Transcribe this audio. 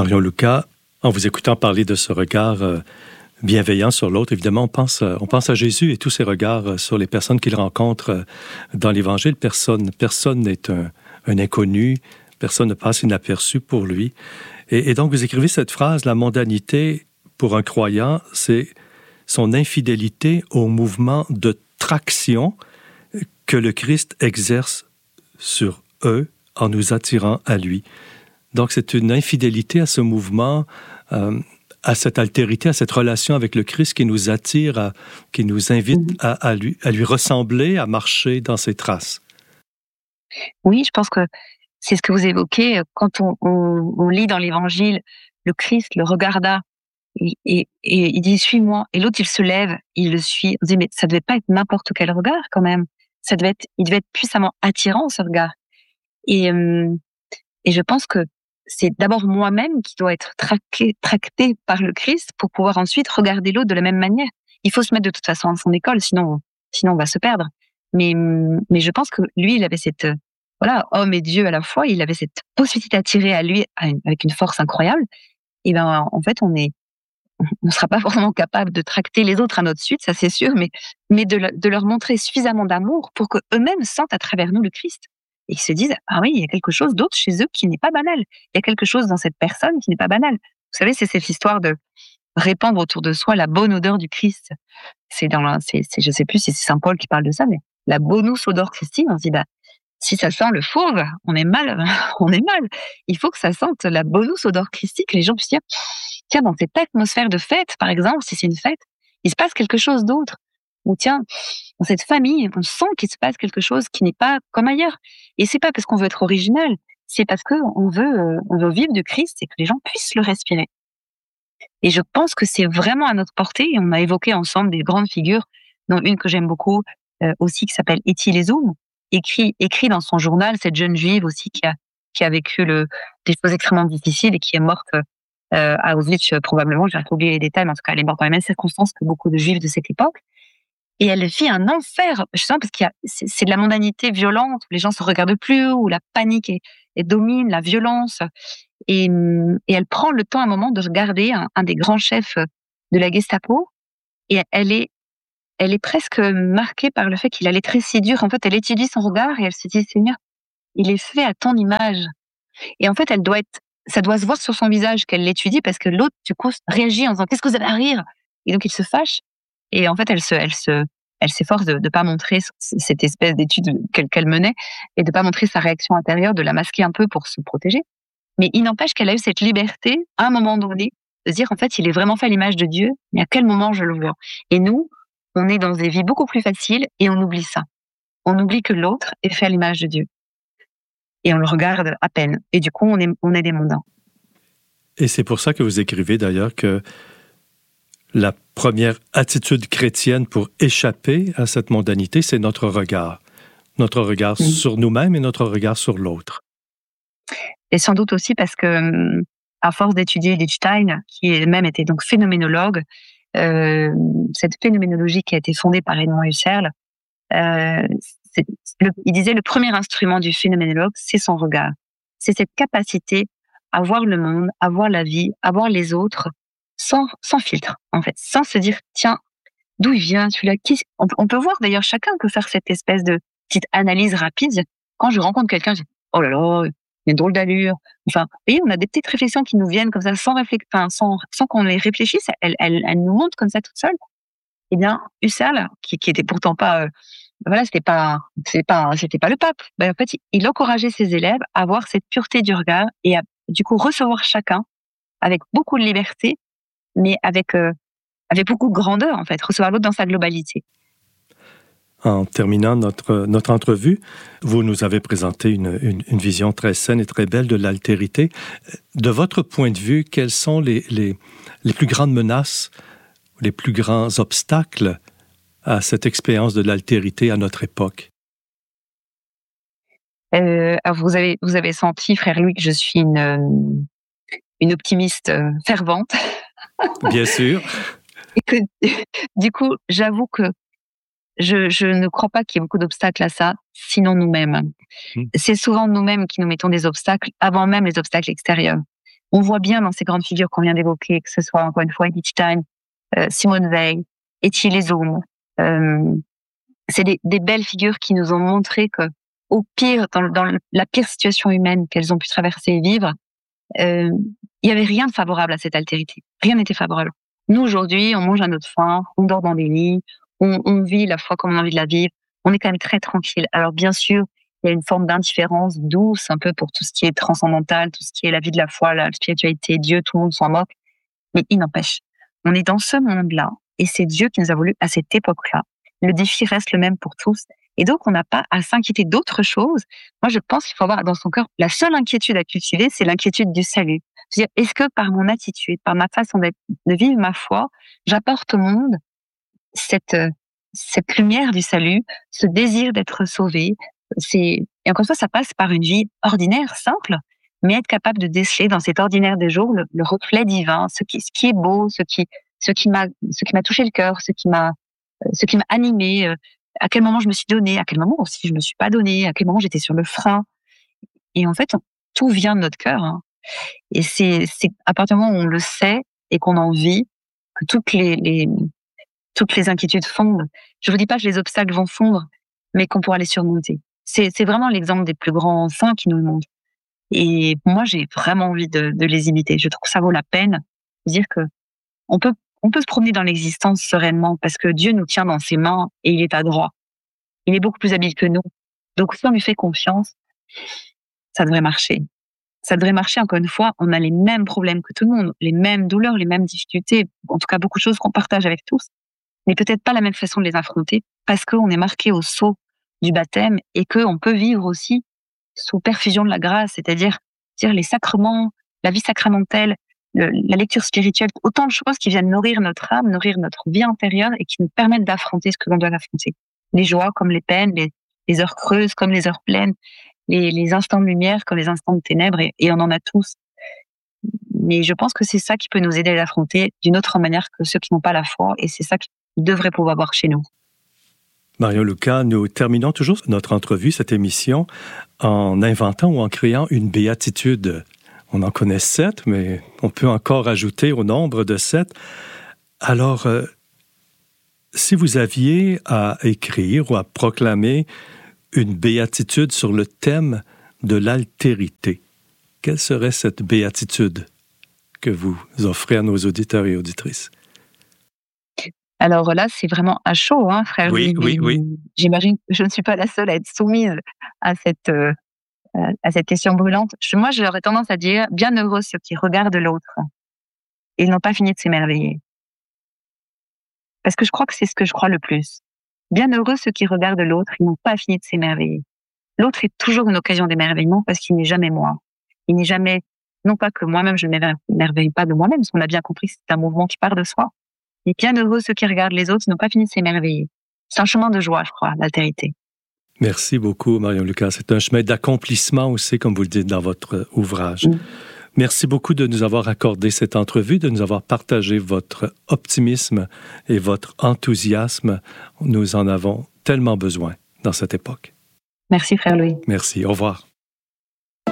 Marion Luca, en vous écoutant parler de ce regard bienveillant sur l'autre, évidemment, on pense à Jésus et tous ses regards sur les personnes qu'il rencontre dans l'Évangile. Personne n'est un inconnu, personne ne passe inaperçu pour lui. Et donc, vous écrivez cette phrase, la mondanité pour un croyant, c'est son infidélité au mouvement de traction que le Christ exerce sur eux en nous attirant à lui. Donc, c'est une infidélité à ce mouvement, à cette altérité, à cette relation avec le Christ qui nous attire, qui nous invite à lui ressembler, à marcher dans ses traces. Oui, je pense que c'est ce que vous évoquez. Quand on lit dans l'Évangile, le Christ le regarda et il dit « suis-moi ». Et l'autre, il se lève, il le suit. On dit « mais ça devait pas être n'importe quel regard quand même. Il devait être puissamment attirant, ce regard ». Et je pense que c'est d'abord moi-même qui dois être tracté par le Christ pour pouvoir ensuite regarder l'autre de la même manière. Il faut se mettre de toute façon à son école, sinon on va se perdre. Mais je pense que lui, il avait cette, homme et Dieu à la fois, il avait cette possibilité d'attirer à lui avec une force incroyable. Et ben, en fait, on sera pas forcément capable de tracter les autres à notre suite, ça c'est sûr, mais de leur montrer suffisamment d'amour pour que eux-mêmes sentent à travers nous le Christ. Et qu'ils se disent, ah oui, il y a quelque chose d'autre chez eux qui n'est pas banal. Il y a quelque chose dans cette personne qui n'est pas banal. Vous savez, c'est cette histoire de répandre autour de soi la bonne odeur du Christ. Je sais plus si c'est Saint Paul qui parle de ça, mais la bonus odor Christi, on se dit, si ça sent le fauve, on est mal, on est mal. Il faut que ça sente la bonus odor Christi, que les gens puissent dire, tiens, dans cette atmosphère de fête, par exemple, si c'est une fête, il se passe quelque chose d'autre. Ou tiens, dans cette famille, on sent qu'il se passe quelque chose qui n'est pas comme ailleurs. Et c'est pas parce qu'on veut être original, c'est parce que on veut vivre du Christ et que les gens puissent le respirer. Et je pense que c'est vraiment à notre portée. Et on a évoqué ensemble des grandes figures, dont une que j'aime beaucoup aussi qui s'appelle Etty Lezoum, écrit dans son journal, cette jeune juive aussi qui a vécu des choses extrêmement difficiles et qui est morte à Auschwitz probablement. J'ai oublié les détails, mais en tout cas elle est morte dans les mêmes circonstances que beaucoup de juifs de cette époque. Et elle vit un enfer, justement, parce c'est de la mondanité violente, où les gens se regardent plus, où la panique est domine, la violence. Et elle prend le temps, à un moment, de regarder un des grands chefs de la Gestapo. Et elle est presque marquée par le fait qu'il allait très si dur. En fait, elle étudie son regard et elle se dit, Seigneur, il est fait à ton image. Et en fait, ça doit se voir sur son visage qu'elle l'étudie, parce que l'autre, du coup, réagit en disant, qu'est-ce que vous avez à rire? Et donc, il se fâche. Et en fait, elle s'efforce de pas montrer cette espèce d'étude qu'elle menait et de pas montrer sa réaction intérieure, de la masquer un peu pour se protéger. Mais il n'empêche qu'elle a eu cette liberté, à un moment donné, de se dire, en fait, il est vraiment fait à l'image de Dieu, mais à quel moment je le vois? Et nous, on est dans des vies beaucoup plus faciles et on oublie ça. On oublie que l'autre est fait à l'image de Dieu. Et on le regarde à peine. Et du coup, on est des mondains. Et c'est pour ça que vous écrivez d'ailleurs que la première attitude chrétienne pour échapper à cette mondanité, c'est notre regard. Notre regard sur nous-mêmes et notre regard sur l'autre. Et sans doute aussi parce que, à force d'étudier Lichtstein, qui elle-même était donc phénoménologue, cette phénoménologie qui a été fondée par Edmond Husserl, il disait le premier instrument du phénoménologue, c'est son regard. C'est cette capacité à voir le monde, à voir la vie, à voir les autres, sans filtre, en fait, sans se dire, tiens, d'où il vient celui-là? On peut voir d'ailleurs, chacun peut faire cette espèce de petite analyse rapide. Quand je rencontre quelqu'un, je dis, oh là là, il a une drôle d'allure. Enfin, vous voyez, on a des petites réflexions qui nous viennent comme ça, sans qu'on les réfléchisse, elles nous montent comme ça toutes seules. Eh bien, Husserl, qui était pourtant pas, c'était pas le pape. Ben, en fait, il encourageait ses élèves à avoir cette pureté du regard et à, du coup, recevoir chacun avec beaucoup de liberté, mais avec beaucoup de grandeur, en fait, recevoir l'autre dans sa globalité. En terminant notre entrevue, vous nous avez présenté une vision très saine et très belle de l'altérité. De votre point de vue, quelles sont les plus grandes menaces, les plus grands obstacles à cette expérience de l'altérité à notre époque? Alors vous avez senti, frère Louis, que je suis une optimiste fervente. Bien sûr. Et que, du coup, j'avoue que je ne crois pas qu'il y ait beaucoup d'obstacles à ça, sinon nous-mêmes. C'est souvent nous-mêmes qui nous mettons des obstacles avant même les obstacles extérieurs. On voit bien dans ces grandes figures qu'on vient d'évoquer, que ce soit encore une fois Edith Stein, Simone Weil, Étienne Zoom. C'est des belles figures qui nous ont montré que, au pire, dans la pire situation humaine qu'elles ont pu traverser et vivre, il y avait rien de favorable à cette altérité. Rien n'était favorable. Nous, aujourd'hui, on mange à notre faim, on dort dans des lits, on vit la foi comme on a envie de la vivre. On est quand même très tranquille. Alors, bien sûr, il y a une forme d'indifférence douce, un peu pour tout ce qui est transcendantal, tout ce qui est la vie de la foi, la spiritualité, Dieu, tout le monde s'en moque. Mais il n'empêche, on est dans ce monde-là, et c'est Dieu qui nous a voulu à cette époque-là. Le défi reste le même pour tous. Et donc, on n'a pas à s'inquiéter d'autre chose. Moi, je pense qu'il faut avoir dans son cœur, la seule inquiétude à cultiver, c'est l'inquiétude du salut. C'est-à-dire, est-ce que par mon attitude, par ma façon de vivre ma foi, j'apporte au monde cette lumière du salut, ce désir d'être sauvé. Et encore une fois, ça passe par une vie ordinaire, simple, mais être capable de déceler dans cet ordinaire des jours le reflet divin, ce qui est beau, ce qui m'a touché le cœur, ce qui m'a animé, à quel moment je me suis donné, à quel moment aussi je me suis pas donné, à quel moment j'étais sur le frein. Et en fait, tout vient de notre cœur. Hein. Et c'est à partir du moment où on le sait et qu'on en vit que toutes les inquiétudes fondent. Je vous dis pas que les obstacles vont fondre, mais qu'on pourra les surmonter. C'est vraiment l'exemple des plus grands saints qui nous le montrent. Et moi, j'ai vraiment envie de les imiter. Je trouve que ça vaut la peine de dire que on peut se promener dans l'existence sereinement parce que Dieu nous tient dans ses mains et il est adroit. Il est beaucoup plus habile que nous. Donc, si on lui fait confiance, ça devrait marcher. Ça devrait marcher, encore une fois, on a les mêmes problèmes que tout le monde, les mêmes douleurs, les mêmes difficultés, en tout cas beaucoup de choses qu'on partage avec tous, mais peut-être pas la même façon de les affronter parce qu'on est marqué au sceau du baptême et qu'on peut vivre aussi sous perfusion de la grâce, c'est-à-dire les sacrements, la vie sacramentelle, la lecture spirituelle, autant de choses qui viennent nourrir notre âme, nourrir notre vie intérieure et qui nous permettent d'affronter ce que l'on doit affronter. Les joies comme les peines, les heures creuses comme les heures pleines, les instants de lumière comme les instants de ténèbres, et on en a tous. Mais je pense que c'est ça qui peut nous aider à l'affronter d'une autre manière que ceux qui n'ont pas la foi, et c'est ça qu'ils devraient pouvoir voir chez nous. Marion Lucas, nous terminons toujours notre entrevue, cette émission, en inventant ou en créant une béatitude. On en connaît 7, mais on peut encore ajouter au nombre de 7. Alors, si vous aviez à écrire ou à proclamer une béatitude sur le thème de l'altérité, quelle serait cette béatitude que vous offrez à nos auditeurs et auditrices? Alors là, c'est vraiment à chaud, hein, frère. Oui. J'imagine que je ne suis pas la seule à être soumise à cette question brûlante. Moi, j'aurais tendance à dire, bienheureux ceux qui regardent l'autre. Ils n'ont pas fini de s'émerveiller. Parce que je crois que c'est ce que je crois le plus. Bienheureux ceux qui regardent l'autre, ils n'ont pas fini de s'émerveiller. L'autre est toujours une occasion d'émerveillement parce qu'il n'est jamais moi. Il n'est jamais, non pas que moi-même je ne m'émerveille pas de moi-même, parce qu'on a bien compris que c'est un mouvement qui part de soi. Et bienheureux ceux qui regardent les autres, ils n'ont pas fini de s'émerveiller. C'est un chemin de joie, je crois, l'altérité. Merci beaucoup, Marion Lucas. C'est un chemin d'accomplissement aussi, comme vous le dites dans votre ouvrage. Merci beaucoup de nous avoir accordé cette entrevue, de nous avoir partagé votre optimisme et votre enthousiasme. Nous en avons tellement besoin dans cette époque. Merci, frère Louis. Merci. Au revoir.